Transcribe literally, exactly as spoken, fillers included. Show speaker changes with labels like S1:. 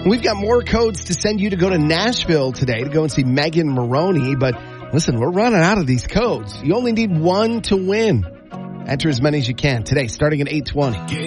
S1: We've got more codes to send you to go to Nashville today to go and see Megan Moroney. But listen, we're running out of these codes. You only need one to win. Enter as many as you can today, starting at eight twenty.